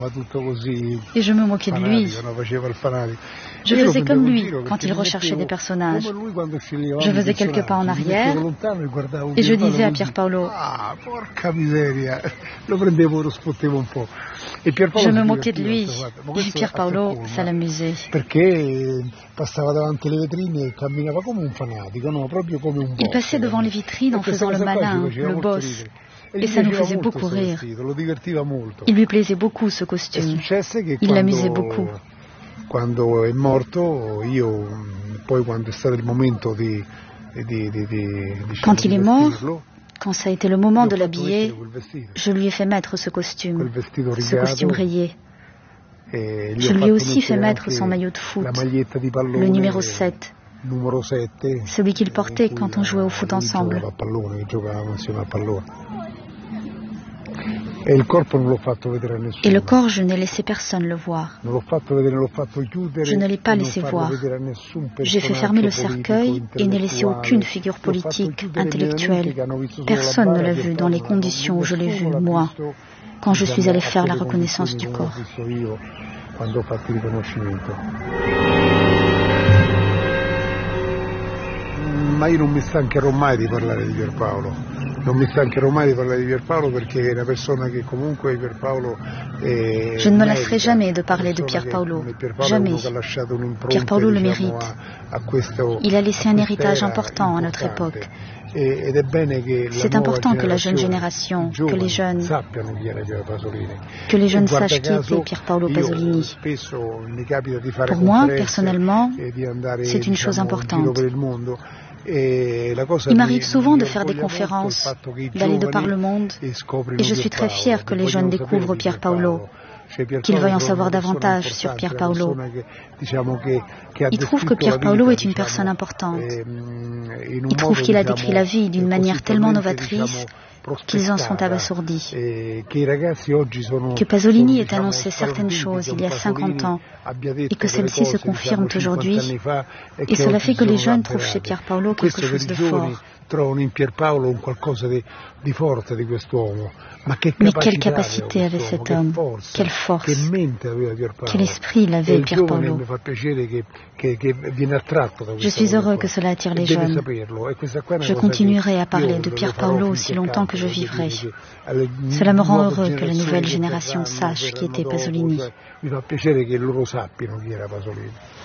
Et je me moquais de lui. Je faisais comme lui quand il recherchait des personnages. Je faisais quelques pas en arrière et je disais à Pier Paolo. Je me moquais de lui et Pier Paolo, ça l'amusait. Il passait devant les vitrines en faisant le malin, le boss. Et ça nous faisait beaucoup rire. Il lui plaisait beaucoup ce costume. Il l'amusait beaucoup. Quand il est mort, quand ça a été le moment de l'habiller, je lui ai fait mettre ce costume rayé. Je lui ai aussi fait mettre son maillot de foot, le numéro 7, celui qu'il portait quand on jouait au foot ensemble. Et le corps, je n'ai laissé personne le voir. Je ne l'ai pas laissé voir. J'ai fait fermer le cercueil et n'ai laissé aucune figure politique, intellectuelle. Personne ne l'a vu dans les conditions où je l'ai vu, moi, quand je suis allé faire la reconnaissance du corps. Ma io non mi stancherò mai di parlare di Pier Paolo. Non mi stancherò mai di parlare di Pier Paolo perché è una persona che comunque Pier Paolo Je ne me lasserai jamais de parler de Pier Paolo. Jamais. Pier Paolo le mérite. Il a laissé un héritage important à notre époque. C'est important que la jeune génération, que les jeunes sachent qui était Pier Paolo Pasolini. Pour moi, personnellement, c'est une chose importante. Il m'arrive souvent de faire des conférences, d'aller de par le monde, et je suis très fière que les jeunes découvrent Pier Paolo, qu'ils veuillent en savoir davantage sur Pier Paolo. Ils trouvent que Pier Paolo est une personne importante. Ils trouvent qu'il a décrit la vie d'une manière tellement novatrice qu'ils en sont abasourdis. Que Pasolini ait annoncé certaines choses il y a 50 ans et que celles-ci se confirment aujourd'hui, et cela fait que les jeunes trouvent chez Pier Paolo quelque chose de fort. Mais quelle capacité avait cet homme, quelle force, quel esprit il avait, Pier Paolo. Je suis heureux que cela attire les jeunes. Je continuerai à parler de Pier Paolo aussi longtemps que je vivrai. Cela me rend heureux que la nouvelle génération sache qui était Pasolini. Mi fa piacere che loro sappiano chi era Pasolini.